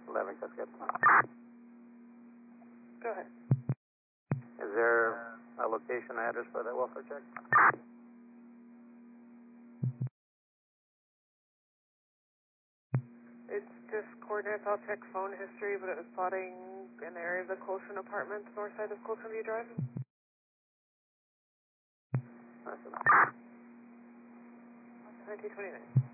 11, Cascade. Go ahead. Is there a location address for that welfare check? It's just coordinates. I'll check phone history, but it was plotting in the area of the Colson Apartments, north side of Colson View Drive. 1929.